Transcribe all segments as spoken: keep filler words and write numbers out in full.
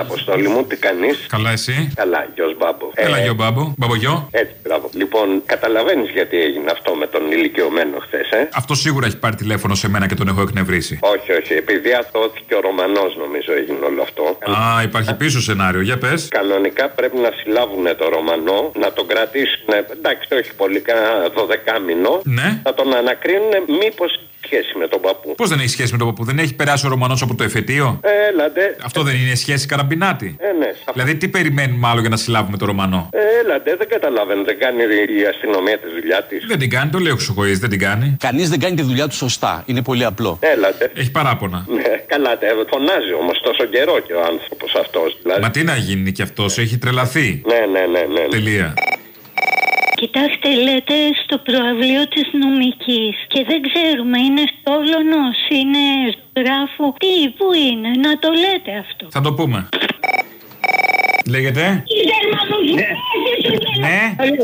Αποστόλη μου, τι κάνεις? Καλά, εσύ? Καλά, γιος Μπάμπο. Έλα, ε, γιο Μπάμπο. Μπαμπογιό. Έτσι, μπράβο. Λοιπόν, καταλαβαίνεις γιατί έγινε αυτό με τον ηλικιωμένο χθες, ε? Αυτό σίγουρα έχει πάρει τηλέφωνο σε μένα και τον έχω εκνευρίσει. Όχι, όχι. Επειδή αθώθηκε ο Ρωμανός, νομίζω έγινε όλο αυτό. Α, υπάρχει πίσω σενάριο. Για πες. Κανονικά πρέπει να συλλάβουν το Ρωμανό, να τον κρατήσουν. Εντάξει, όχι πολύ, κανένα δωδεκάμηνο. Ναι. Να τον ανακρίνουν μήπως σχέση με τον παππού. Πώς δεν έχει σχέση με τον παππού? Δεν έχει περάσει ο Ρωμανός από το εφετείο? Έλαντε. Αυτό δεν είναι σχέση καραμπινάτη? Ε, ναι. Δηλαδή, τι περιμένουμε άλλο για να συλλάβουμε τον Ρωμανό? Έλαντε, δεν καταλαβαίνω. Δεν κάνει η αστυνομία τη δουλειά τη. Δεν την κάνει, το λέω εξωγοής, δεν την κάνει. Κανείς δεν κάνει τη δουλειά του σωστά. Είναι πολύ απλό. Έλαντε. Έχει παράπονα. Ναι, καλά, τε, φωνάζει όμως τόσο καιρό και ο άνθρωπος αυτός. Δηλαδή. Μα τι να γίνει κι αυτός, έχει τρελαθεί. Ναι, ναι, ναι, ναι. Τελεία. Κοιτάξτε, λέτε στο προαυλίο της νομικής και δεν ξέρουμε, είναι Στόλωνος, είναι Γράφου, τι, πού είναι, να το λέτε αυτό. Θα το πούμε. Λέγεται. Ναι. Ναι.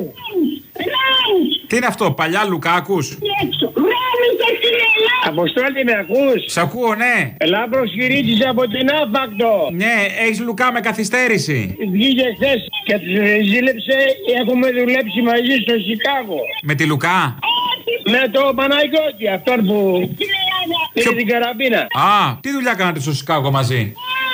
Τι είναι αυτό, παλιά Λουκάκους? Αποστόλη, με ακούς? Σ' ακούω, ναι. Λάμπρος Κυρίτσης από την Άφακτο. Ναι, έχεις Λουκά με καθυστέρηση. Βγήκε χθες και τους ζήλεψε. Έχουμε δουλέψει μαζί στο Σικάγο. Με τη Λουκά? Με το Παναγιώτη, αυτόν που πήρε την καραμπίνα. Α, τι δουλειά κάνατε στο Σικάγο μαζί?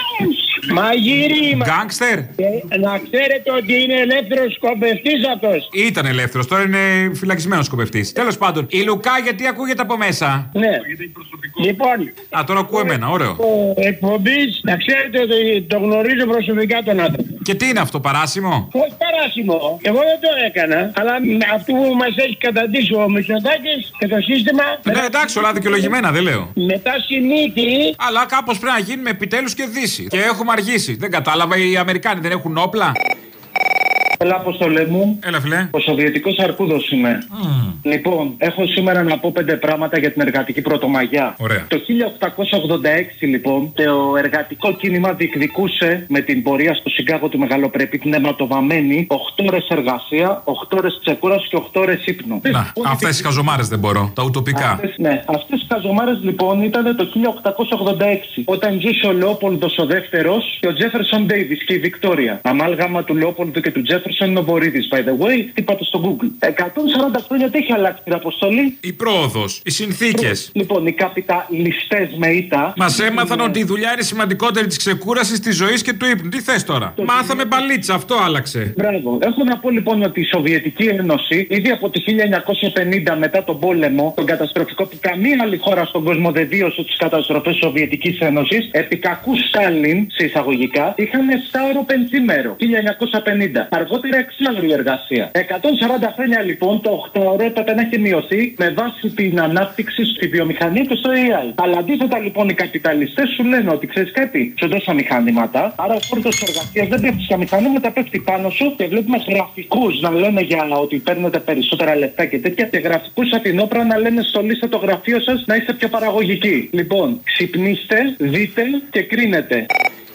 Μαγείρι. Γκάνγκστερ. Να ξέρετε ότι είναι ελεύθερος σκοπευτής αυτός. Ήταν ελεύθερος, τώρα είναι φυλακισμένος σκοπευτής. Τέλος πάντων, η Λουκά γιατί ακούγεται από μέσα? Ναι. Λοιπόν. Α, τώρα ακούω εμένα, ωραίο. Εκπομπής, να ξέρετε ότι το γνωρίζω προσωπικά τον άνθρωπο. Και τι είναι αυτό, παράσημο? Όχι παράσημο. Εγώ δεν το έκανα. Αλλά αυτό που μας έχει καταντήσει ο Μητσοτάκης και το σύστημα. Ναι, εντάξει, όλα δικαιολογημένα, δεν λέω. Μετά συνήθι. Αλλά κάπως πρέπει να γίνουμε επιτέλους και Δύση. Και έχουμε αργήσει. Δεν κατάλαβα, οι Αμερικάνοι δεν έχουν όπλα. Έλα, Αποστολέ μου. Έλα, φιλέ. Ο Σοβιετικός Αρκούδος είμαι. Mm. Λοιπόν, έχω σήμερα να πω πέντε πράγματα για την εργατική Πρωτομαγιά. Ωραία. Το χίλια οκτακόσια ογδόντα έξι, λοιπόν, το εργατικό κίνημα διεκδικούσε με την πορεία στο Σικάγο του Μεγαλοπρεπή την αιματοβαμμένη οκτώ ώρες εργασία, οκτώ ώρες ξεκούραση και οκτώ ώρες ύπνο. Να, αυτές οι χαζομάρες δεν μπορώ. Τα ουτοπικά. Αυτές, ναι, αυτές οι χαζομάρες λοιπόν ήταν το χίλια οκτακόσια ογδόντα έξι. Όταν ζούσε ο Λεόπολδος ο δεύτερος και ο Τζέφερσον Ντέιβις και η Βικτόρια. Αμάλγαμα του Λεόπολδου και του Τζέφερσον είναι ο Βορίδης, by the way. Τι πάτε στο Google. εκατόν σαράντα χρόνια τι έχει αλλάξει την αποστολή? Η πρόοδος, οι συνθήκες. Λοιπόν, οι καπιταλιστές με ήττα. Μας έμαθαν ότι η δουλειά είναι σημαντικότερη της ξεκούρασης, της ζωής και του ύπνου. Τι θες τώρα? Το Μάθαμε μπαλίτσα, αυτό άλλαξε. Μπράβο. Έχω να πω λοιπόν ότι η Σοβιετική Ένωση, ήδη από το χίλια εννιακόσια πενήντα μετά τον πόλεμο, τον καταστροφικό που καμία άλλη χώρα στον κόσμο δεν βίωσε τις καταστροφές της Σοβιετικής Ένωσης, επί κακού Στάλιν, σε εισαγωγικά, είχαν επτάωρο πενθήμερο. χίλια εννιακόσια πενήντα. Αργότερα εξάμηνη εργασία. εκατόν σαράντα χρόνια λοιπόν το οκτώωρο έπρεπε να έχει μειωθεί με βάση την ανάπτυξη στη βιομηχανία και στο έι άι. Αλλά αντίθετα λοιπόν οι καπιταλιστές σου λένε ότι ξέρεις κάτι, σου δώσα μηχανήματα, άρα ο φόρτος εργασίας δεν πέφτει στα μηχανήματα, πέφτει πάνω σου και βλέπουμε γραφικούς να λένε για ότι παίρνετε περισσότερα λεφτά και τέτοια και γραφικούς από την όπρα να λένε στολίστε το γραφείο σας να είστε πιο παραγωγικοί. Λοιπόν, ξυπνήστε, δείτε και κρίνετε.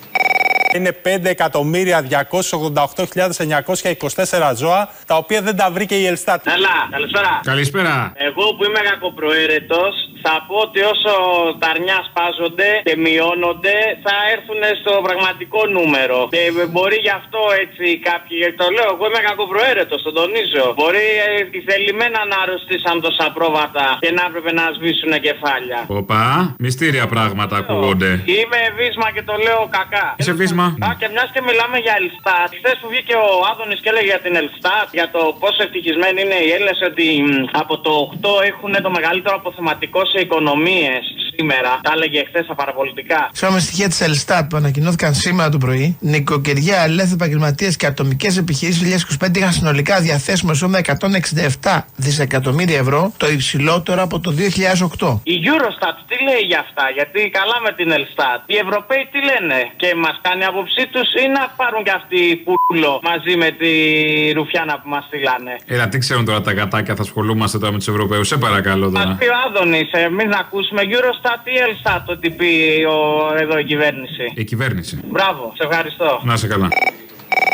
Είναι πέντε εκατομμύρια διακόσιες ογδόντα οκτώ χιλιάδες εννιακόσια είκοσι τέσσερα ζώα, τα οποία δεν τα βρήκε η Ελστάτ. Καλά, καλησπέρα. Καλησπέρα. Εγώ που είμαι κακοπροαίρετος, θα πω ότι όσο τα αρνιά σπάζονται και μειώνονται, θα έρθουν στο πραγματικό νούμερο. Και μπορεί γι' αυτό έτσι κάποιοι. Το λέω, εγώ είμαι κακοπροαίρετος, το τονίζω. Μπορεί ε, θελημένα να αρρωστήσαν τόσα πρόβατα και να έπρεπε να σβήσουν κεφάλια. Οπα, μυστήρια πράγματα ακούγονται. Είμαι βίσμα και το λέω κακά. Είσαι βίσμα. Α, και μιας και μιλάμε για Ελστάτ. Χθες που βγήκε ο Άδωνης και έλεγε για την Ελστάτ, για το πόσο ευτυχισμένοι είναι οι Έλληνες, ότι μ, από το οκτώ έχουν το μεγαλύτερο αποθεματικό σε οικονομίες σήμερα. Τα έλεγε χθες στα παραπολιτικά. Σώμα στοιχεία της Ελστάτ που ανακοινώθηκαν σήμερα το πρωί, νοικοκυριά, ελεύθεροι επαγγελματίες και ατομικές επιχειρήσεις δύο χιλιάδες είκοσι πέντε είχαν συνολικά διαθέσιμο εισόδημα εκατόν εξήντα επτά δισεκατομμύρια ευρώ, το υψηλότερο από το δύο χιλιάδες οκτώ. Η Eurostat τι λέει για αυτά, γιατί καλά με την Ελστάτ. Οι Ευρωπαίοι τι λένε, και μας κάνει άποψή τους ή να πάρουν και αυτοί πουλο μαζί με τη Ρουφιάνα που μας στείλανε? Έλα, τι ξέρουν τώρα τα γατάκια, θα ασχολούμαστε τώρα με τους Ευρωπαίους, σε παρακαλώ τώρα. Μας πει ο Άδωνης, εμείς να ακούσουμε Eurostat ή Ελστάτ, ότι πει ο, εδώ η κυβέρνηση. Η κυβέρνηση. Μπράβο, σε ευχαριστώ. Να σε καλά.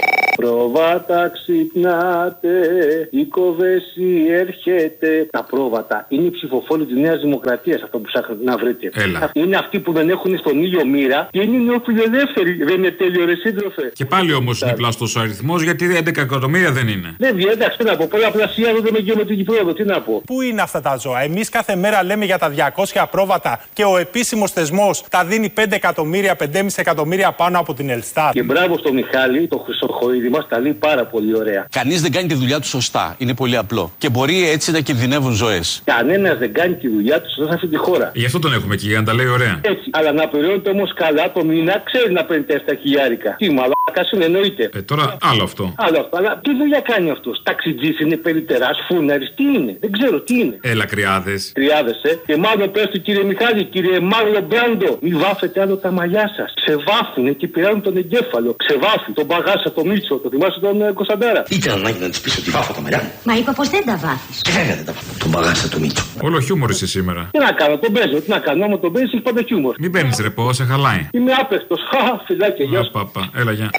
πρόβατα ξυπνάτε, η κοβέση έρχεται. Τα πρόβατα είναι οι ψηφοφόροι της Νέας Δημοκρατίας, αυτό που ψάχνετε να βρείτε. Έλα. Είναι αυτοί που δεν έχουν στον ήλιο μοίρα και είναι νεοφιλελεύθεροι. Δεν είναι τέλειο, ρε σύντροφε. Και πάλι όμως είναι πλαστός ο αριθμός, γιατί έντεκα εκατομμύρια δεν είναι. Δεν βγαίνει, εντάξει, τι να πω. Πολλαπλασιάζονται με γεωμετρική πρόοδο, τι να πω. Πού είναι αυτά τα ζώα? Εμείς κάθε μέρα λέμε για τα διακόσια πρόβατα και ο επίσημος θεσμός τα δίνει πέντε εκατομμύρια, πεντέμισι εκατομμύρια πάνω από την Ελστάτ. Και μπράβο στο Μιχάλη, το Χρυσοχοίδη μας τα λέει πάρα πολύ ωραία. Κανείς δεν κάνει τη δουλειά του σωστά. Είναι πολύ απλό. Και μπορεί έτσι να κινδυνεύουν ζωές. Κανένας δεν κάνει τη δουλειά του σωστά σε αυτή τη χώρα. Γι' αυτό τον έχουμε εκεί, για να τα λέει ωραία. Έτσι. Αλλά να πληρώνεται όμως καλά το μήνα, ξέρει να παίρνει τέσσερα χιλιάρικα. Τι μαλάκας είναι, εννοείται. Ε, τώρα άλλο αυτό. Άλλο αυτό. Αλλά τι δουλειά κάνει αυτός? Ταξιτζής είναι, περιτεράς, φούναρης, τι είναι? Δεν ξέρω τι είναι. Έλα, κρυάδες. Κρυάδες, ε. Και μάλλον πες του κύριε Μιχάλη, κύριε Μάρλο Μπράντο, μη βάφετε άλλο τα μαλλιά σας. Ξεβάφουνε και πειράζουν τον εγκέφαλο. Ξεβάφει τον Παγάσα, τον Μίτσο, το θυμάσαι τον ε, Κωνσταντάρα. Ήταν ανάγκη να της πεις ότι βάφω τα μαλλιά μου. Μα είπα πως δεν τα βάφεις. Και βέβαια δεν τα βάφω. Τον Παγάσα, τον Μίτσο. Όλο χιούμορ είσαι σήμερα. Τι να κάνω, τον παίζω, τι να κάνω, άμα τον παίζει, έχει πάντα χιούμορ. Μην παίρνεις ρεπό, σε χαλάει. Είμαι άπεχτος. Χα, φιλάκια, γεια σου. Παπα, έλα, γεια.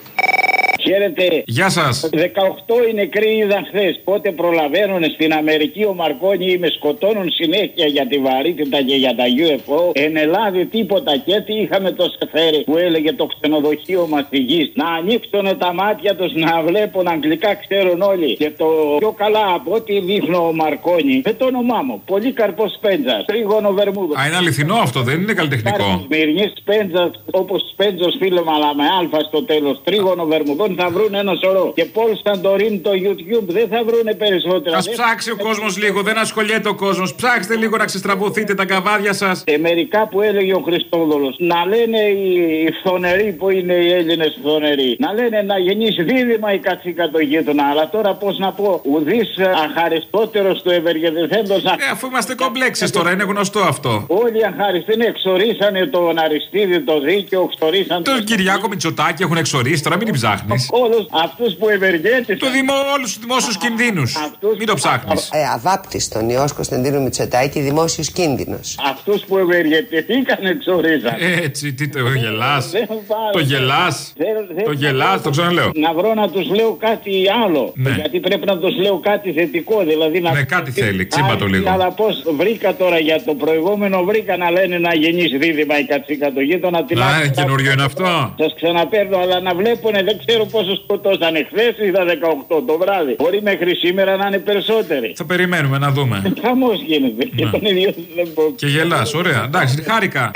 Χαίρετε. Γεια σας. δεκαοκτώ οι νεκροί είδαν χθες. Πότε προλαβαίνουν στην Αμερική ο Μαρκόνι ή με σκοτώνουν συνέχεια για τη βαρύτητα και για τα γιου εφ ο. Εν Ελλάδη τίποτα. Και τι είχαμε το Σεφέρι που έλεγε το ξενοδοχείο μας στη γη. Να ανοίξουν τα μάτια τους να βλέπουν αγγλικά, ξέρουν όλοι. Και το πιο καλά από ό,τι δείχνω ο Μαρκόνι. Με το όνομά μου. Πολύκαρπος Σπέντζας. Τρίγωνο Βερμούδο. Α, είναι αληθινό αυτό, δεν είναι καλλιτεχνικό. Σμυρνής Σπέντζας, όπως Σπέντζος φίλε, αλλά με αλφα στο τέλος. Τρίγωνο Βερμούδο. Θα βρουν ένα σωρό. Και Πολ Σαντορίνη το YouTube δεν θα βρουν περισσότερα. Ας ψάξει ο κόσμος λίγο, δεν ασχολιέται ο κόσμος. Ψάξτε λίγο να ξεστραβωθείτε τα καβάδια σας. Και μερικά που έλεγε ο Χριστόδουλος, να λένε οι φθονεροί που είναι οι Έλληνες φθονεροί, να λένε να γεννήσει δίδυμα η κατσίκα το γείτονα. Αλλά τώρα πώς να πω, ουδής αχαριστότερος του ευεργετηθέντος. Ε, αφού είμαστε κομπλέξες τώρα, είναι γνωστό αυτό. Όλοι οι αχαριστοί εξορίσανε τον Αριστίδη, το δίκαιο, εξορίσανε. Τον Κυριάκο Μητσοτάκη έχουν εξορίσει, τώρα μην την ψάχνεις. Όλους αυτούς που ευεργέτησαν. Το δημο, όλους τους δημόσιους κινδύνους. Αυτούς... Μην το ψάχνεις. Ε, αβάπτιστον Ιώς Κωνσταντίνου Μητσοτάκη, δημόσιος κίνδυνος. Αυτούς που ευεργετηθήκαν εξορίζαν. Έτσι, τι το γελάς. Το γελάς. Το γελάς, το ξαναλέω. Να βρω να τους λέω κάτι άλλο. Ναι. Γιατί πρέπει να τους λέω κάτι θετικό. Δηλαδή να... Ναι, κάτι θέλει, ξύπα το λίγο. Αλλά πώς βρήκα τώρα για το προηγούμενο, βρήκα να λένε να γεννήσει δίδυμα η κατσίκα του γείτονα. Α, καινούριο είναι αυτό. Σας ξαναπαίρνω, αλλά να βλέπουνε, δεν ξέρω πόσο σκοτώσανε. Χθες είδα δεκαοκτώ το βράδυ. Μπορεί μέχρι σήμερα να είναι περισσότεροι. Θα περιμένουμε να δούμε. Χαμός γίνεται. Και τον ίδιο δεν μπορώ. Και γελάς, ωραία. Εντάξει, χάρηκα.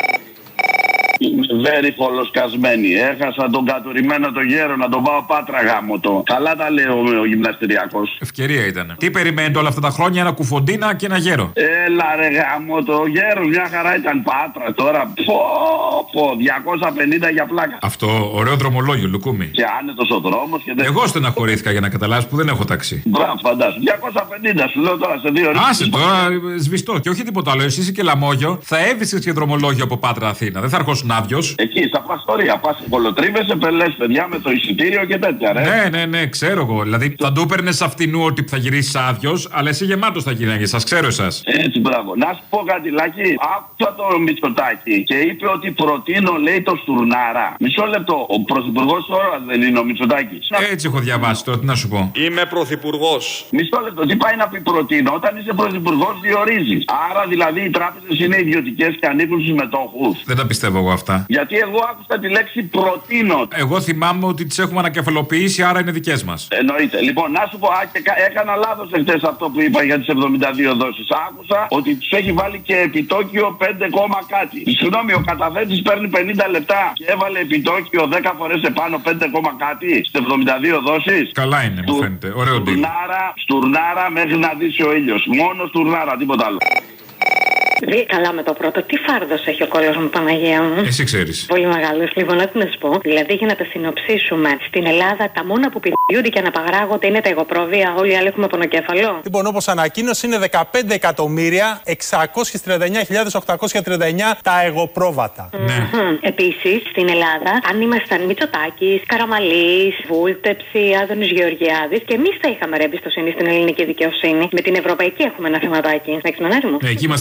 Very φολοσκασμένη. Έχασα τον κατουρημένο το γέρο να τον πάω Πάτρα γάμο το. Καλά τα λέω ο γυμναστηριακός. Ευκαιρία ήταν. Τι περιμένετε όλα αυτά τα χρόνια, ένα κουφοντίνα και ένα γέρο. Έλα ρε γάμο το γέρο, μια χαρά ήταν Πάτρα. Τώρα πω πω διακόσια πενήντα για πλάκα. Αυτό ωραίο δρομολόγιο, Λουκούμι. Και άνετος ο δρόμος και δεν. Εγώ στεναχωρήθηκα για να καταλάβεις που δεν έχω ταξί. Μπράβο, φαντάσου. διακόσια πενήντα σου λέω τώρα σε δύο ώρες. Άσε τώρα, σβηστό. Και όχι τίποτα άλλο. Εσύ είσαι και λαμόγιο. Θα έβρισκες και δρομολόγιο από Πάτρα Αθήνα. Δεν θα αρχόσουν άδειος. Εκεί στα πραστορία πα κολοτρίβεσαι, πελέ παιδιά με το εισιτήριο και τέτοια, ρε. Ναι, ναι, ναι, ξέρω εγώ. Δηλαδή θα του έπαιρνε αυτινού ότι θα γυρίσει άδειο, αλλά εσύ γεμάτο θα γυρνάγε. Σα ξέρω εσά. Έτσι, μπράβο. Να σου πω κάτι, Λάκη. Άκουσα το Μητσοτάκη και είπε ότι προτείνω, λέει, το Στουρνάρα. Μισό λεπτό. Ο πρωθυπουργό τώρα δεν είναι ο Μητσοτάκη. Έτσι έχω διαβάσει τώρα, τι να σου πω. Είμαι πρωθυπουργό. Μισό λεπτό. Τι πάει να πει προτείνω? Όταν είσαι πρωθυπουργό, διορίζει. Άρα δηλαδή οι τράπεζε είναι ιδιωτικέ και ανήκουν στου μετόχου. Δεν τα πιστεύω εγώ αυτά. Γιατί εγώ άκουσα τη λέξη προτείνω. Εγώ θυμάμαι ότι τις έχουμε ανακεφαλοποιήσει, άρα είναι δικές μας. Εννοείται. Λοιπόν, να σου πω, α, και έκανα λάθος εχθές αυτό που είπα για τις εβδομήντα δύο δόσεις. Άκουσα ότι τους έχει βάλει και επιτόκιο πέντε κόμμα κάτι. Συγγνώμη, ο καταθέτης παίρνει πενήντα λεπτά και έβαλε επιτόκιο δέκα φορές επάνω πέντε κόμμα κάτι στις εβδομήντα δύο δόσεις. Καλά είναι, μου φαίνεται. Ωραίο ντύλο. Στουρνάρα, στουρνάρα μέχρι να δεις ο ήλιος. Μόνο στουρνάρα, τίποτα άλλο. Βγήκε καλά με το πρώτο. Τι φάρδος έχει ο κόλλος μου, Παναγία μου. Εσύ ξέρεις. Πολύ μεγάλος. Λοιπόν, άκου να σου πω. Δηλαδή, για να τα συνοψίσουμε, στην Ελλάδα τα μόνα που πηδιούνται και αναπαγράγονται είναι τα εγωπρόβια. Όλοι οι άλλοι έχουμε πονοκέφαλο. Λοιπόν, όπως ανακοίνωσε, είναι δεκαπέντε εκατομμύρια εξακόσιες τριάντα εννιά χιλιάδες οκτακόσια τριάντα εννιά τα εγωπρόβατα. Ναι. Mm-hmm. Επίσης, στην Ελλάδα, αν ήμασταν Μητσοτάκης, Καραμαλής, Βούλτεψη, Άδωνης Γεωργιάδης, και εμείς θα είχαμε ρε εμπιστοσύνη στην ελληνική δικαιοσύνη. Με την ευρωπαϊκή έχουμε ένα θεματάκι. Έχεις μανάρι μου. Ναι, εκεί είμαστε λίγο καχύ.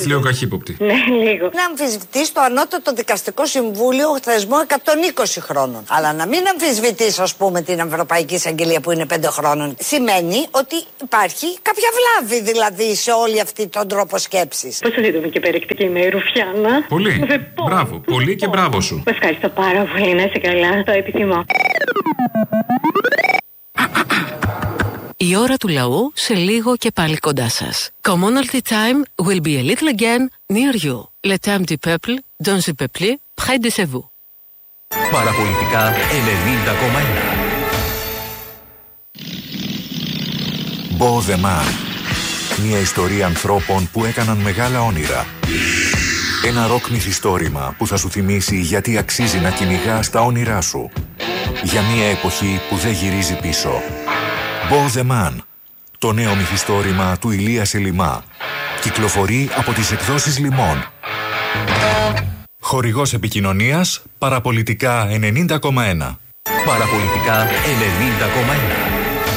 καχύποπτη. Ναι, λίγο. Να αμφισβητεί το ανώτατο δικαστικό συμβούλιο θεσμό εκατόν είκοσι χρόνων. Αλλά να μην αμφισβητεί, α πούμε, την Ευρωπαϊκή Εισαγγελία που είναι πέντε χρόνων. Σημαίνει ότι υπάρχει κάποια βλάβη δηλαδή σε όλη αυτή τον τρόπο σκέψη. Πόσο σύντομη και περιεκτική είναι η Ρουφιάνα. Πολύ. Μπράβο. Πολύ και μπράβο σου. Ευχαριστώ πάρα πολύ. Να είσαι καλά. Το επιθυμώ. Η ώρα του λαού σε λίγο και πάλι κοντά σας. Commonalty time will be a little again near you. Le temps du peuple, dans le peuple, près de chez vous. Παραπολιτικά ενενήντα κόμμα ένα. Beau the Man. Μια ιστορία ανθρώπων που έκαναν μεγάλα όνειρα. Ένα ροκ μυθιστόρημα που θα σου θυμίσει γιατί αξίζει να κυνηγάς τα όνειρά σου. Για μια εποχή που δεν γυρίζει πίσω. Beau the Man. Το νέο μυθιστόρημα του Ηλία Σελιμά. Κυκλοφορεί από τις εκδόσεις Λιμών. Χορηγός επικοινωνίας Παραπολιτικά ενενήντα κόμμα ένα. Παραπολιτικά ενενήντα κόμμα ένα.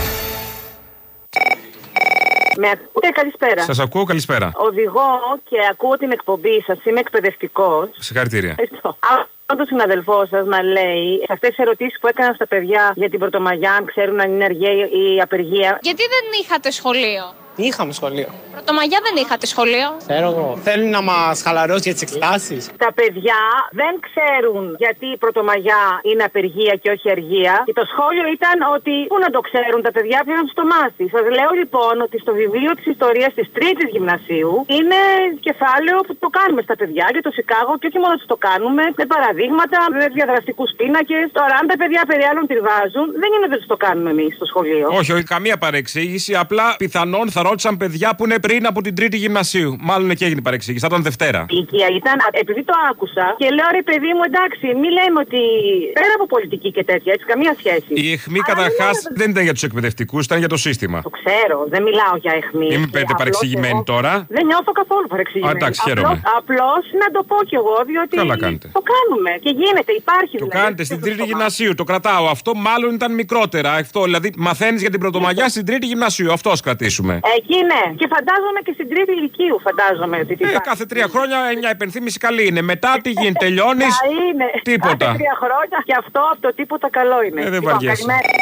Με ακούτε, καλησπέρα. Σας ακούω, καλησπέρα. Οδηγώ και ακούω την εκπομπή σας, είμαι εκπαιδευτικός. Συγχαρητήρια. Τον συναδελφό σας να λέει σε αυτές τις ερωτήσεις που έκανα στα παιδιά για την Πρωτομαγιά, αν ξέρουν αν είναι αργία ή απεργία. Γιατί δεν είχατε σχολείο? Είχαμε σχολείο. Πρωτομαγιά δεν είχατε σχολείο. Ξέρω εγώ. Θέλουν να μας χαλαρώσει για τις εξετάσεις. Τα παιδιά δεν ξέρουν γιατί η Πρωτομαγιά είναι απεργία και όχι αργία. Και το σχόλιο ήταν ότι πού να το ξέρουν τα παιδιά, πήγαν στο μάθη. Σας λέω λοιπόν ότι στο βιβλίο της ιστορίας της τρίτης γυμνασίου είναι κεφάλαιο που το κάνουμε στα παιδιά για το Σικάγο και όχι μόνο το κάνουμε με παραδείγματα, με διαδραστικούς πίνακες. Τώρα, αν τα παιδιά περί άλλων τριβάζουν, δεν είναι ότι το κάνουμε εμείς στο σχολείο. Όχι, όχι, καμία παρεξήγηση. Απλά πιθανόν θα ρώτησαν παιδιά που είναι πριν από την τρίτη γυμνασίου. Μάλλον εκεί έγινε παρεξήγηση. Θα ήταν Δευτέρα. Η οικία ήταν, επειδή το άκουσα και λέω ρε παιδί μου, εντάξει, μην λέμε ότι πέρα από πολιτική και τέτοια, έτσι, καμία σχέση. Η αιχμή καταρχάς δεν... δεν ήταν για τους εκπαιδευτικούς, ήταν για το σύστημα. Το ξέρω, δεν μιλάω για αιχμή. Μην με παίρνετε παρεξηγημένη εγώ... τώρα. Δεν νιώθω καθόλου παρεξηγημένη. Α, εντάξει, χαίρομαι. Απλώς να το πω κι εγώ, διότι το κάνουμε και γίνεται, υπάρχει το δηλαδή. Το κάνετε στην τρίτη γυμνασίου, το κρατάω. Αυτό μάλλον ήταν μικρότερα. Αυτό, δηλαδή μαθαίνεις για την Πρωτομαγιά στην τρίτη γυμνασίου. Αυτό ας κρατήσουμε. Εκεί ναι. Και φαντάζομαι και στην τρίτη ηλικίου, φαντάζομαι ότι. Ε, κάθε τρία χρόνια μια υπενθύμηση καλή είναι. Μετά τι γίνεται, τελειώνεις. Τίποτα. Κάθε τρία χρόνια και αυτό από το τίποτα καλό είναι. Ε, δεν βαριέσαι.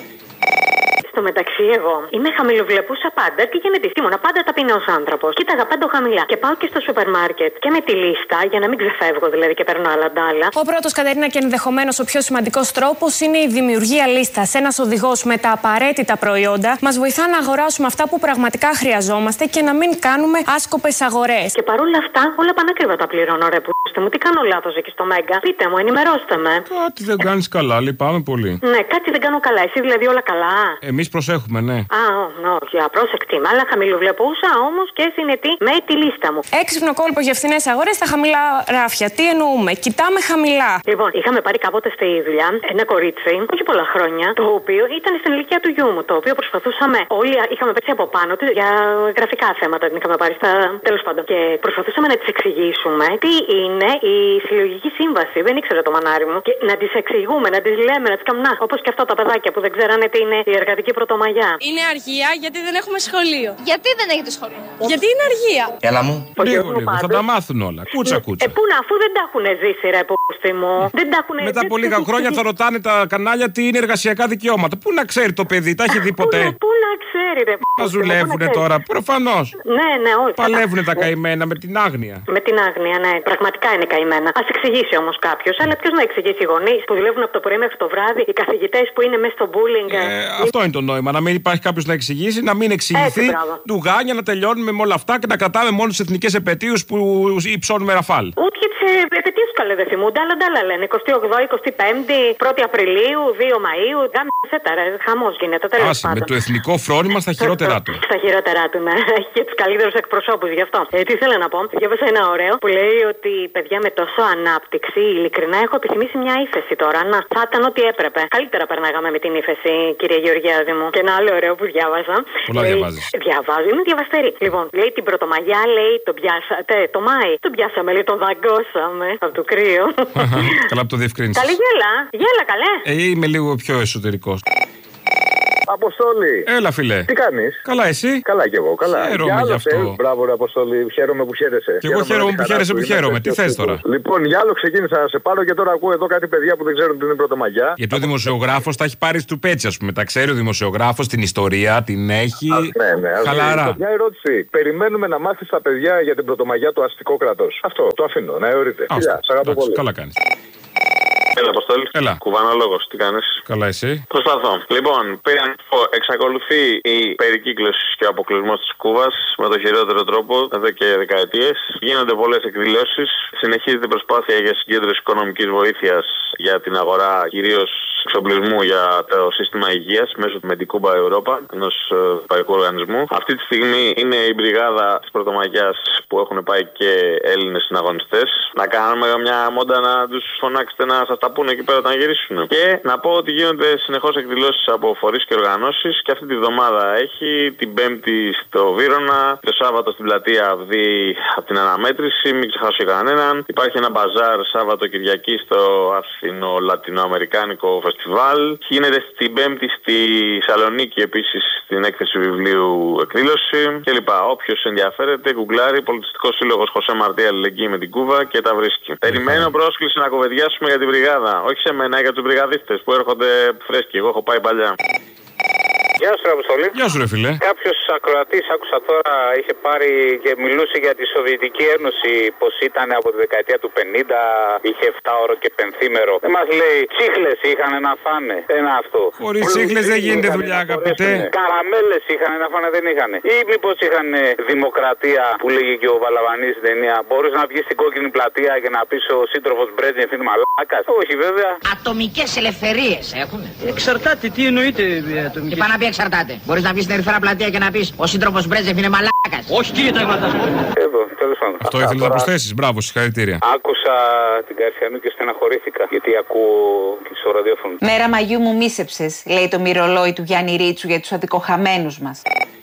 Στο μεταξύ, εγώ είμαι χαμηλοβλεπούσα πάντα. Τι γίνεται, ήμουνα πάντα ταπεινός άνθρωπος. Κοίταγα πάντα χαμηλά. Και πάω και στο σούπερ μάρκετ και με τη λίστα για να μην ξεφεύγω δηλαδή και παίρνω άλλα ντάλα. Ο πρώτος, Κατερίνα, και ενδεχομένως ο πιο σημαντικός τρόπος είναι η δημιουργία λίστας. Ένας οδηγός με τα απαραίτητα προϊόντα μας βοηθά να αγοράσουμε αυτά που πραγματικά χρειαζόμαστε και να μην κάνουμε άσκοπες αγορές. Και παρόλα αυτά, όλα πανάκριβα τα πληρώνω, ρε πούστε μου. Τι κάνω λάθος εκεί στο Μέγκα? Πείτε μου, ενημερώστε με. Κάτι δεν κάνεις καλά, λυπάμαι πολύ. Ναι, κάτι δεν κάνω καλά. Εσύ δηλαδή όλα καλά. Εμείς προσέχουμε, ναι. Α, όχι, απρόσεκτη. Αλλά χαμηλοβλεπούσα όμως και συνετή με τη λίστα μου. Έξυπνο κόλπο για φθηνές αγορές στα χαμηλά ράφια. Τι εννοούμε? Κοιτάμε χαμηλά. Λοιπόν, είχαμε πάρει κάποτε στη δουλειά ένα κορίτσι, όχι πολλά χρόνια, το οποίο ήταν στην ηλικία του γιού μου. Το οποίο προσπαθούσαμε όλοι, είχαμε πέσει από πάνω του για γραφικά θέματα. Την είχαμε πάρει στα. Τέλος πάντων. Και προσπαθούσαμε να τη εξηγήσουμε τι είναι η συλλογική σύμβαση. Δεν ήξερε το μανάρι μου. Και να τη εξηγούμε, να τη λέμε, να τη καμνά. Όπως και αυτά τα παιδάκια που δεν ξέρανε τι είναι η εργατική Πρωτομαγιά. Είναι αργία γιατί δεν έχουμε σχολείο. Γιατί δεν έχετε σχολείο? Γιατί είναι αργία. Έλα μου. Λίγο, λίγο. Θα τα μάθουν όλα. Κούτσα, κούτσα. Ε, πού να, αφού δεν τα έχουν ζήσει, ρε πούστη μου. Δεν τα έχουν. Μετά από λίγα χρόνια θα ρωτάνε τα κανάλια τι είναι εργασιακά δικαιώματα. Πού να ξέρει το παιδί, τα έχει δει ποτέ? Πού να ξέρει, ρε πούστη. Θα ζουλεύουνε τώρα, προφανώς. Ναι, ναι, όχι. Παλεύουνε τα καημένα με την άγνοια. Με την άγνοια, ναι. Πραγματικά είναι καημένα. Ας εξηγήσει όμως κάποιος. Αλλά ποιος να εξηγήσει? Οι γονείς που δουλεύουν από το πρωί μέχρι το βράδυ, οι καθηγητές που είναι μέσα στο bullying. Ε, αυτό είναι το νόημα. Να μην υπάρχει κάποιος να εξηγήσει, να μην εξηγηθεί. Ντουγάνια, να τελειώνουμε με όλα αυτά και να κρατάμε μόνο τις εθνικές επετείους που υψώνουμε ραφάλ. Ούτε και τις επετείους καλέ δεν θυμούνται, αλλά ντάλα λένε. εικοστή όγδοη, εικοστή πέμπτη, πρώτη Απριλίου, δύο Μαΐου. Γάμισε τα ρε. Χαμός γίνεται. Τέλος πάντων. Με το εθνικό φρόνημα στα χειρότερά του. Στα χειρότερά του, ναι. Έχει και τους καλύτερους εκπροσώπους γι' αυτό. Ε, τι ήθελα να πω. Διάβασα ένα ωραίο που λέει ότι παιδιά με τόσο ανάπτυξη, ειλικρινά έχω επιθυμήσει μια ύφεση τώρα. Να, θα ήταν ό,τι έπρεπε. Καλύτερα περνάγαμε με την ύφεση, κύριε Γεωργιάδη μου. Και ένα άλλο ωραίο που διάβαζα. Πολλά διαβάζεις. Διαβάζω, είμαι διαβαστερή. Λοιπόν, λέει την Πρωτομαγιά, λέει τον πιάσατε. Το Μάη. Τον πιάσαμε, λέει τον δαγκώσαμε. Από το κρύο. Καλά που το διευκρίνησες. Καλή γέλα. Γέλα, καλέ. Ε, είμαι λίγο πιο εσωτερικός. Αποστόλη. Έλα, φιλέ. Τι κάνεις? Καλά, εσύ? Καλά κι εγώ. Καλά. Χαίρομαι γι' αυτό. Θες. Μπράβο, ρε Αποστόλη. Χαίρομαι που χαίρεσαι. Και εγώ χαίρομαι που χαίρεσαι που χαίρομαι. Τι θες τώρα? Λοιπόν, για άλλο ξεκίνησα να σε πάρω και τώρα ακούω εδώ κάτι παιδιά που δεν ξέρουν τι είναι Πρωτομαγιά. Γιατί ο δημοσιογράφος τα έχει πάρει του πέτσι, α πούμε. Τα ξέρει ο δημοσιογράφος, την ιστορία την έχει. Α, ναι, ναι. Χαλαρά. Μια ερώτηση. Περιμένουμε να μάθει τα παιδιά για την Πρωτομαγιά το αστικό κρατός. Αυτό το αφήνω να εωρείτε. Γεια, σ' αγαπώ πολύ. Καλά κάνεις. Έλα, Αποστόλη. Έλα. Κουβανολόγος, τι κάνεις? Καλά, εσύ? Προσπαθώ. Λοιπόν, πήραν, εξακολουθεί η περικύκλωση και ο αποκλεισμός της Κούβας με το χειρότερο τρόπο εδώ και δεκαετίες. Γίνονται πολλές εκδηλώσεις. Συνεχίζεται η προσπάθεια για συγκέντρωση οικονομικής βοήθειας για την αγορά κυρίως εξοπλισμού για το σύστημα υγείας μέσω του Medicuba Europa, ενός ευρωπαϊκού οργανισμού. Αυτή τη στιγμή είναι η μπριγάδα της Πρωτομαγιάς που έχουν πάει και Έλληνες συναγωνιστές. Να κάνουμε μια μόντα να τους φωνάξετε να σας τα πούνε εκεί πέρα όταν γυρίσουν. Και να πω ότι γίνονται συνεχώς εκδηλώσεις από φορείς και οργανώσεις και αυτή τη βδομάδα έχει την Πέμπτη στο Βύρωνα, το Σάββατο στην πλατεία Αυδή από την αναμέτρηση, μην ξεχάσω κανέναν. Υπάρχει ένα μπαζάρ Σάββατο Κυριακή στο Αθηνο-Λατινοαμερικάνικο Φεστιβάλ. Γίνεται την Πέμπτη στη Σαλονίκη επίσης στην έκθεση βιβλίου εκδήλωση κλπ. Όποιος ενδιαφέρεται, γκουγκλάρει Πολιτιστικό Σύλλογος Χωσέ Μαρτί Αλληλεγγύη με την Κούβα και τα βρίσκει. Περιμένω πρόσκληση να κουβεντιάσουμε για την μπριγάδα. Όχι σε μένα, για τους μπριγαδίστες που έρχονται φρέσκοι. Εγώ έχω πάει παλιά. Γεια σου, Αποστολή. Γεια σου, ρε φίλε. Κάποιος ακροατής, άκουσα τώρα, είχε πάρει και μιλούσε για τη Σοβιετική Ένωση, πως ήταν από τη δεκαετία του πενήντα, είχε εφτάωρο και πενθήμερο. Δεν μας λέει, τσίχλες είχαν να φάνε. Ένα αυτό. Χωρίς τσίχλες δεν γίνεται δουλειά, αγαπητέ. Καραμέλες είχαν να φάνε, δεν είχαν. Ή μήπως είχαν δημοκρατία που λέγει και ο Βαλαβανής στην ταινία. Μπορείς να βγεις στην κόκκινη πλατεία και να πεις ο σύντροφος Μπρέτζεφ είναι μαλάκας. Όχι, βέβαια. Ατομικές ελευθερίες έχουν. Εξαρτάται, τι εννοείται ατομικές. Εξαρτάται. Μπορείς να βγεις στην ερυθρά πλατεία και να πεις ο σύντροφος Μπρέτζεφ είναι μαλάκας. Όχι, τι είναι τα Εδώ, τέλος πάντων. Αυτό ήθελες να προσθέσεις. Μπράβο, συγχαρητήρια. Άκουσα την Καρσιανού και στεναχωρήθηκα γιατί ακούω και στο ραδιόφωνο. Μέρα Μαγιού μου μίσεψες, λέει το μυρολόι του Γιάννη Ρίτσου για τους αδικοχαμένους μας.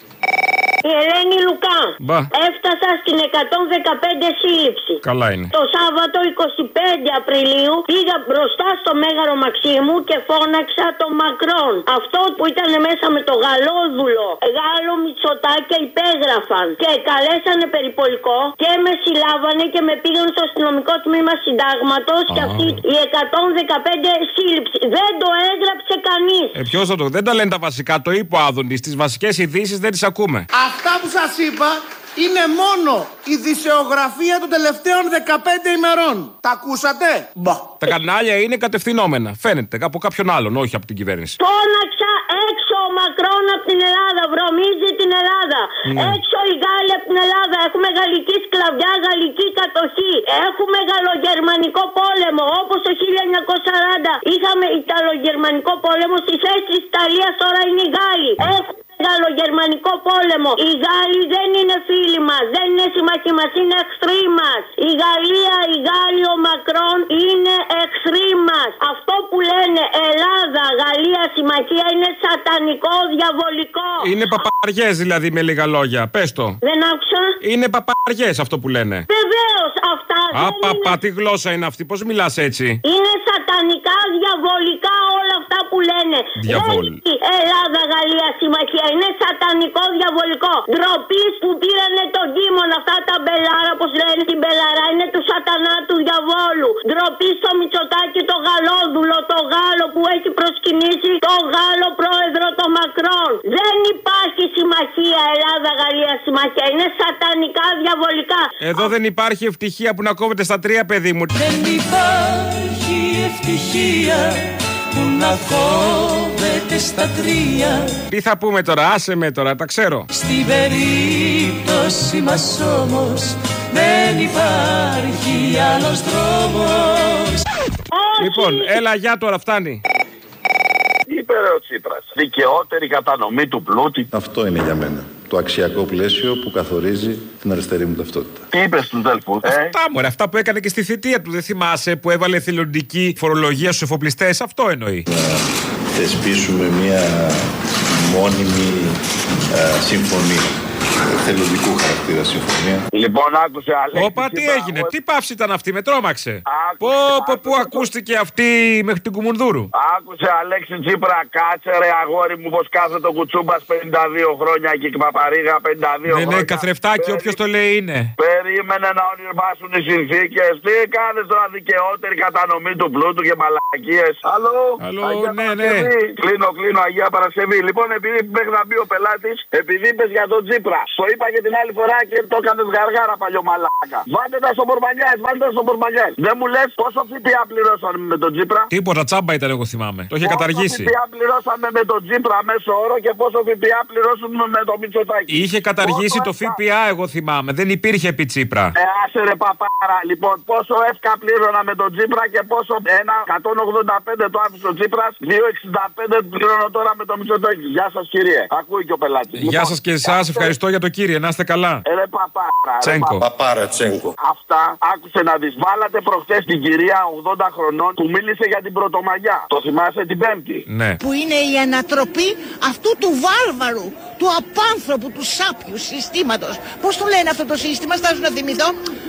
Η Ελένη Λουκά. Μπα. Έφτασα στην εκατόν δεκαπέντε σύλληψη. Καλά είναι. Το Σάββατο είκοσι πέντε Απριλίου πήγα μπροστά στο Μέγαρο Μαξίμου και φώναξα το Μακρόν. Αυτό που ήταν μέσα με το Γαλόδουλο, Γάλλο Μητσοτάκια υπέγραφαν και καλέσανε περιπολικό και με συλλάβανε και με πήγαν στο αστυνομικό τμήμα συντάγματος και αυτή η εκατόν δεκαπέντε σύλληψη. Δεν το έγραψε κανείς. Ε, ποιος θα το. Δεν τα λένε τα βασικά. Το είπε ο Άδωνης. Τις βασικές ειδήσεις δεν τις ακούμε. Αυτά που σας είπα είναι μόνο η ειδησεογραφία των τελευταίων δεκαπέντε ημερών. Τα ακούσατε? Μπα. Τα κανάλια είναι κατευθυνόμενα. Φαίνεται από κάποιον άλλον, όχι από την κυβέρνηση. Φώναξα έξω ο Μακρόν από την Ελλάδα. Βρωμίζει την Ελλάδα. Ναι. Έξω οι Γάλλοι από την Ελλάδα. Έχουμε γαλλική σκλαβιά, γαλλική κατοχή. Έχουμε γαλλογερμανικό πόλεμο. Όπως το χίλια εννιακόσια σαράντα είχαμε Ιταλογερμανικό πόλεμο. Στη θέση της Ιταλίας τώρα είναι οι Γάλλοι. Έχουμε Γαλλογερμανικό πόλεμο. Οι Γάλλοι δεν είναι φίλοι μας, δεν είναι συμμαχοί μας, είναι εχθροί μας. Η Γαλλία, οι Γάλλοι, ο Μακρόν είναι εχθροί μας. Αυτό που λένε Ελλάδα, Γαλλία, συμμαχία είναι σατανικό, διαβολικό. Είναι παπαριές δηλαδή με λίγα λόγια. Πες το. Δεν άκουσα. Είναι παπαριές αυτό που λένε. Βεβαίως αυτά. Α, παπα, είναι... τι γλώσσα είναι αυτή, πώς μιλάς έτσι? Είναι σατανικά, διαβολικά όλα αυτά που λένε. Διαβολ. Ελλάδα, Γαλλία, συμμαχία. Είναι σατανικό, διαβολικό. Ντροπή που πήρανε τον Κίμον. Αυτά τα μπελάρα, όπως λένε την μπελαρά, είναι του σατανά του διαβόλου. Ντροπή στο Μητσοτάκη, το Γαλλόδουλο, το Γάλλο που έχει προσκυνήσει το Γάλλο πρόεδρο, το Μακρόν. Δεν υπάρχει συμμαχία Ελλάδα-Γαλλία, συμμαχία. Είναι σατανικά, διαβολικά. Εδώ δεν υπάρχει ευτυχία που να κόβεται στα τρία, παιδί μου. Δεν υπάρχει ευτυχία που να κόβεται στα τρία. Τι θα πούμε τώρα, άσε με τώρα, τα ξέρω. Στην περίπτωση μας όμως δεν υπάρχει άλλος δρόμος. Λοιπόν, έλα για τώρα, φτάνει. Είπε ρε ο Τσίπρας, δικαιότερη κατανομή του πλούτη. Αυτό είναι για μένα το αξιακό πλαίσιο που καθορίζει την αριστερή μου ταυτότητα. Τι είπες στους δέλφους, ε? Αυτά μωρέ, αυτά που έκανε και στη θητεία του, δεν θυμάσαι, που έβαλε εθελοντική φορολογία στους εφοπλιστές, αυτό εννοεί. Να θεσπίσουμε μια μόνιμη α, συμφωνία. Θελοντικού χαρακτήρα συμφωνία. Λοιπόν, άκουσε Αλέξη. Όπα, τι έγινε, τι παύση ήταν αυτή, με τρόμαξε. Πω, πω, πού ακούστηκε αυτή μέχρι την Κουμουνδούρου. Άκουσε Αλέξη Τσίπρα, κάτσε ρε αγόρι μου πως κάθεται ο Κουτσούμπας πενήντα δύο χρόνια και η Παπαρίγα πενήντα δύο χρόνια. Ναι, ναι, καθρεφτάκι, όποιος το λέει είναι. Περίμενε να ονειρμάσουν οι συνθήκες. Τι κάνεις τώρα, δικαιότερη κατανομή του πλούτου και μαλακίες. Αλλό, Αλλό, Αγία ναι, Παρασκευή. ναι. Κλείνω, κλείνω, Αγία Παρασκευή. Λοιπόν, επειδή μέχρι να μπει ο πελάτης, επειδή είπες για τον Τσίπρα, το είπα και την άλλη φορά και το έκανες γαργάρα παλιό μαλάκα. Βάλτε τα στο Μπορμαγκιάς, βάλτε τα στο Μπορμαγκιάς. Δεν μου λες πόσο ΦΠΑ πληρώσαμε με τον Τσίπρα. Τίποτα, τσάμπα ήταν, εγώ θυμάμαι. Το είχε πόσο καταργήσει. Πόσο ΦΠΑ πληρώσαμε με τον Τσίπρα μέσω όρο και πόσο ΦΠΑ πληρώσουμε με τον Μητσοτάκη. Είχε καταργήσει το ΦΠΑ, εγώ θυμάμαι. Δεν υπήρχε επί Τσίπρα. Ε, άσε ρε παπάρα. Λοιπόν, πόσο εύκα πλήρωνα με τον Τσίπρα και πόσο ένα εκατόν ογδόντα πέντε το άφησε ο Τσίπρας, δύο εξήντα πέντε πληρώνω τώρα με τον Μητσοτάκη. Γεια σας κύριε. Ακούει και ο πελάτης. Γεια λοιπόν, σας και εσάς, ευχαριστώ για το κύριε. Να είστε καλά. Ε, ρε παπάρα. Τσέγκο. Παπάρα Τσέγκο. Αυτά άκουσε να δεις. Βάλατε προχθές την κυρία ογδόντα χρονών που μίλησε για την Πρωτομαγιά. Το θυμάσαι την Πέμπτη. Ναι. Που είναι η ανατροπή αυτού του βάρβαρου, του απάνθρωπου, του σάπιου συστήματος. Πώς το λένε αυτό το σύστημα, στάζω να θυμηθώ.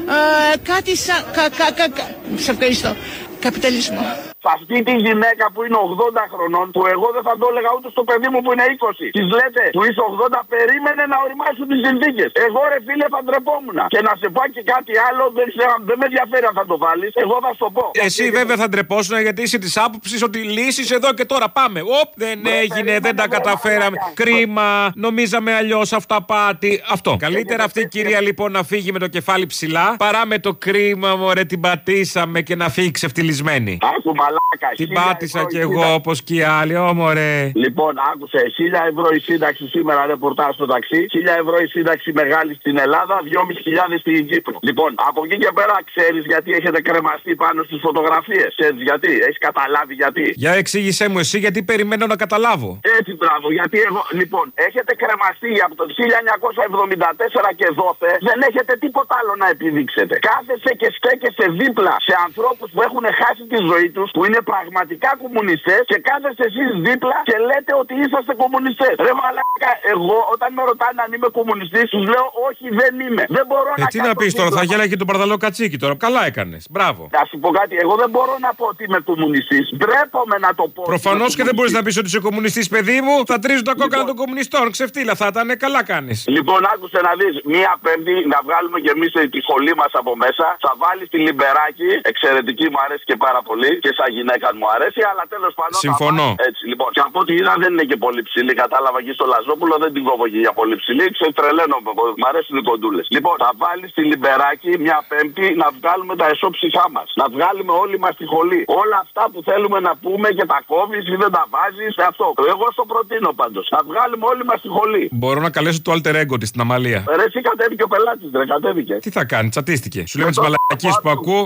Ε, κάτι σαν. Κα, κα, κα, κα. Σε ευχαριστώ. Καπιταλισμό. Σε αυτή τη γυναίκα που είναι ογδόντα χρονών, που εγώ δεν θα το έλεγα ούτε στο παιδί μου που είναι είκοσι, της λέτε που είσαι ογδόντα, περίμενε να οριμάσουν τις συνθήκες. Εγώ ρε φίλε θα ντρεπόμουν. Και να σε πω και κάτι άλλο, δεν ξέρω, δεν με ενδιαφέρει αν θα το βάλεις. Εγώ θα σου το πω. Εσύ βέβαια θα ντρεπόσουν γιατί είσαι της άποψης ότι λύσεις εδώ και τώρα πάμε. Οπ, δεν Βρε, έγινε, δεν τα καταφέραμε. Κρίμα, νομίζαμε αλλιώς αυταπάτη. Αυτό. Καλύτερα αυτή η κυρία λοιπόν να φύγει με το κεφάλι ψηλά παρά με το κρίμα, μωρέ, την πατήσαμε και να φύγει ξεφτυλισμένη. Άκου μαλάκα. Την πάτησα κι εγώ όπως και οι άλλοι, όμορε. Λοιπόν, άκουσε, χίλια ευρώ η σύνταξη σήμερα, ρεπορτάζ στο ταξί. χίλια ευρώ η σύνταξη μεγάλη στην Ελλάδα, δυόμισι χιλιάδες στην Κύπρο. Λοιπόν, από εκεί και πέρα ξέρεις γιατί έχετε κρεμαστεί πάνω στις φωτογραφίες. Ξέρεις γιατί, έχεις καταλάβει γιατί. Για εξήγησέ μου εσύ, γιατί περιμένω να καταλάβω. Έτσι, μπράβο, γιατί εγώ. Λοιπόν, έχετε κρεμαστεί από το χίλια εννιακόσια εβδομήντα τέσσερα και δόθε, δεν έχετε τίποτα άλλο να επιδείξετε. Κάθεσαι και στέκεσαι δίπλα σε ανθρώπους που έχουν χάσει τη ζωή τους, που είναι πραγματικά κομμουνιστές και κάθεστε εσείς δίπλα και λέτε ότι είσαστε κομμουνιστές. Ρε μαλάκα, εγώ όταν με ρωτάνε αν είμαι κομμουνιστής, τους λέω όχι, δεν είμαι. Δεν μπορώ ε, να τι να πεις τώρα, θα γέλαγε τον Παρδαλό Κατσίκι τώρα. Καλά έκανες. Μπράβο. Να σου πω κάτι, εγώ δεν μπορώ να πω ότι είμαι κομμουνιστής. Ντρέπομαι να το πω. Προφανώς και δεν μπορείς να πεις ότι είσαι κομμουνιστής, παιδί μου. Θα τρίζουν τα κόκκαλα λοιπόν των κομμουνιστών. Ξεφτύλα θα ήταν, καλά κάνεις. Λοιπόν, άκουσε να δεις, μία Πέμπτη να βγάλουμε και εμείς τη σχολή μας από μέσα. Θα βάλεις τη Λιμπεράκη, εξαιρετική, μου αρέσει και πάρα πολύ. Και σαν γυναίκα μου αρέσει, αλλά τέλος πάντων. Συμφωνώ. Έτσι, λοιπόν. Και από ό,τι είδα δεν είναι και πολύ ψηλή. Κατάλαβα εκεί στο Λαζόπουλο, δεν την κόβω για πολύ ψηλή. Ξετρελαίνομαι. Μ' αρέσουν οι κοντούλες. Λοιπόν, θα βάλει τη Λιμπεράκη μια Πέμπτη να βγάλουμε τα εσώψυχά μας. Να βγάλουμε όλοι μας τη χολή. Όλα αυτά που θέλουμε να πούμε και τα κόβεις ή δεν τα βάζεις. Αυτό. Εγώ στο προτείνω πάντως. Να βγάλουμε όλοι μας τη χολή. Μπορώ να καλέσω το alter ego της στην Αμαλία. Ρε, εσύ κατέβηκε ο πελάτης, ρε, κατέβηκε. Τι θα κάνει, τσατίστηκε. Σου λέω τις μαλακίες που ακούω.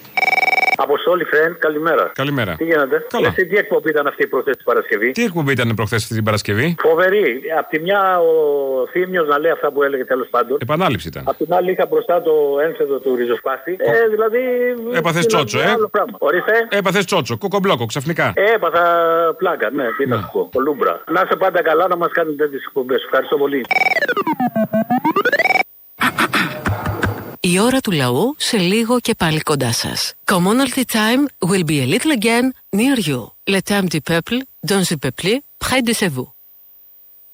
Αποστόλη, friend, καλημέρα. Καλημέρα. Τι γίνεται? Καλά. Εσύ, τι εκπομπή ήταν αυτή προχθές την Παρασκευή? Τι εκπομπή ήταν προχθές την Παρασκευή? Φοβερή. Απ' τη μια ο Θήμιος να λέει αυτά που έλεγε τέλος πάντων. Επανάληψη ήταν. Απ' την άλλη είχα μπροστά το ένθετο του ριζοσπάστη. Ε, δηλαδή. Έπαθες τσότσο, ε. Ορίστε. Έπαθες τσότσο, κοκομπλόκο ξαφνικά. Ε, έπαθα πλάκα, ναι, τι να σου πω. Κολούμπρα. Να είσαι πάντα καλά, να μας κάνετε τέτοιες εκπομπές. Ευχαριστώ πολύ. Η ώρα του λαού σε λίγο και πάλι κοντά σας. Commonalty time will be a little again near you. Le temps du peuple, dans le peuple, près de vous.